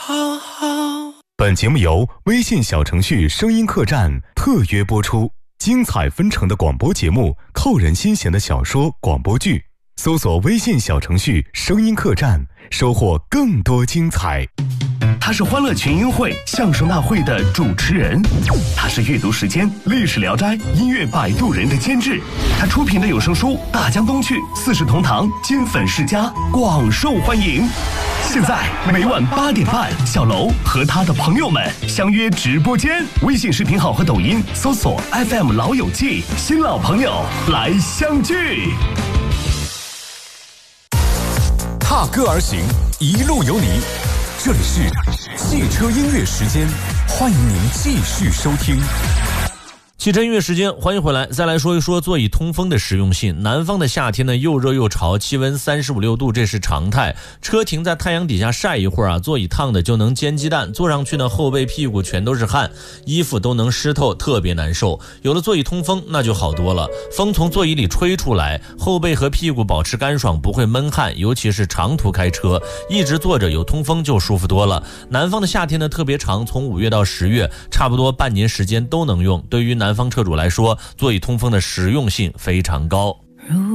本节目由微信小程序声音客栈特约播出，精彩纷呈的广播节目，扣人心弦的小说广播剧，搜索微信小程序声音客栈，收获更多精彩。 他是欢乐群英会相声大会的主持人，他是阅读时间历史聊斋音乐摆渡人的监制，他出品的有声书《大江东去》四世同堂金粉世家广受欢迎。现在每晚8点半，小楼和他的朋友们相约直播间，微信视频号和抖音搜索 FM 老友记，新老朋友来相聚。 踏歌而行，一路有你。这里是汽车音乐时间，欢迎您继续收听。 汽车音乐时间，欢迎回来。再来说一说座椅通风的实用性。南方的夏天呢，又热又潮，气温35、6度，这是常态。车停在太阳底下晒一会儿啊，座椅烫的就能煎鸡蛋，坐上去呢，后背屁股全都是汗，衣服都能湿透，特别难受。有了座椅通风，那就好多了。风从座椅里吹出来，后背和屁股保持干爽，不会闷汗，尤其是长途开车，一直坐着有通风就舒服多了。南方的夏天呢特别长，从5月到10月，差不多半年时间都能用。对于南方车主来说，座椅通风的实用性非常高。